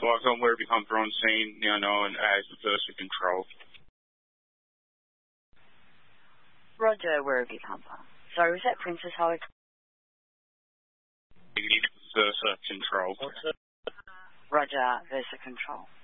Welcome, where become drone scene, known as Versa Control. Roger, where become. Sorry, was that Princess Holly? Versa Control. Roger, Versa Control.